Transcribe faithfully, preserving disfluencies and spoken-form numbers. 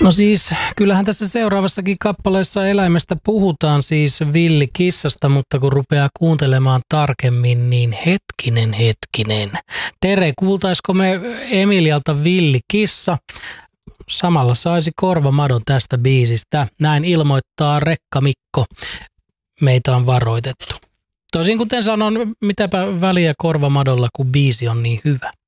No siis, kyllähän tässä seuraavassakin kappaleessa eläimestä puhutaan, siis villikissasta, mutta kun rupeaa kuuntelemaan tarkemmin, niin hetkinen, hetkinen. Tere, kuultaisiko me Emilialta villikissa? Samalla saisi korvamadon tästä biisistä. Näin ilmoittaa Rekka Mikko. Meitä on varoitettu. Toisin kuten sanon, mitäpä väliä korvamadolla, kun biisi on niin hyvä.